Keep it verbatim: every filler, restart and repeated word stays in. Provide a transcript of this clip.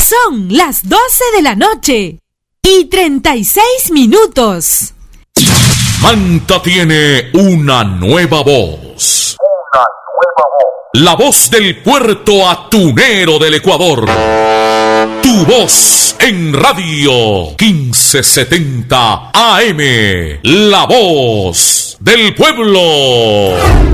Son las doce de la noche y treinta y seis minutos. Manta tiene una nueva voz. Una nueva voz. La voz del puerto atunero del Ecuador. Tu voz en radio quince setenta A M. La voz del pueblo.